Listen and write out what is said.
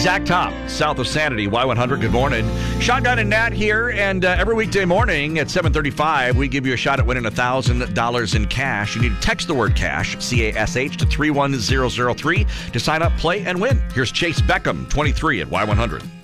Zach Top, south of Sanity, Y100. Good morning. Shotgun and Nat here, and every weekday morning at 7:35, we give you a shot at winning $1,000 in cash. You need to text the word cash, C-A-S-H, to 31003 to sign up, play, and win. Here's Chase Beckham, 23 at Y100.